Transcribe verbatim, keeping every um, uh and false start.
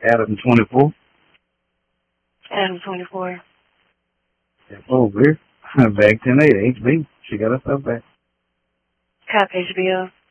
Adam twenty-four. Adam twenty-four. Oh, we're back ten eight. H B. She got herself back. Cop H B O.